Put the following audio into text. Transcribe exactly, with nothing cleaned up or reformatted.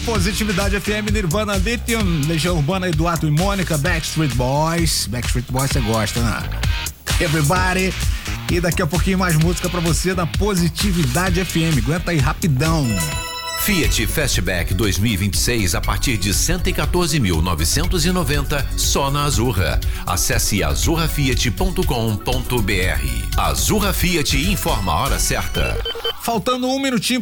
Positividade F M, Nirvana, Lithium, Legião Urbana, Eduardo e Mônica, Backstreet Boys. Backstreet Boys você gosta, né? Everybody. E daqui a pouquinho mais música pra você na Positividade F M. Aguenta aí rapidão. Fiat Fastback dois mil e vinte e seis a partir de cento e quatorze mil novecentos e noventa só na Azurra. Acesse azurra fiat ponto com ponto br. Azurra Fiat informa a hora certa. Faltando um minutinho